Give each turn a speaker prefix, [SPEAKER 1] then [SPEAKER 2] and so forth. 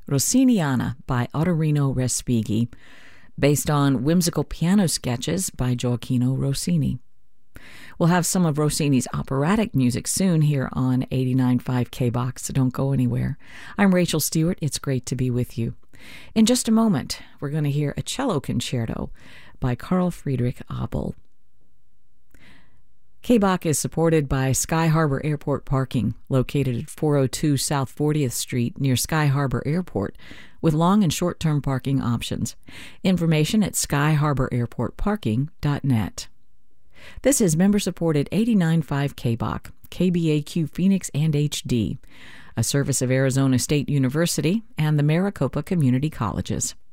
[SPEAKER 1] Rossiniana by Ottorino Respighi, based on whimsical piano sketches by Gioacchino Rossini. We'll have some of Rossini's operatic music soon here on 89.5 KBOX, so don't go anywhere. I'm Rachel Stewart. It's great to be with you. In just a moment, we're going to hear a cello concerto by Carl Friedrich Abel. KBOC is supported by Sky Harbor Airport Parking, located at 402 South 40th Street near Sky Harbor Airport, with long and short-term parking options. Information at skyharbor-airport-parking.net. This is member-supported 89.5 KBOC, KBAQ Phoenix and HD, a service of Arizona State University and the Maricopa Community Colleges.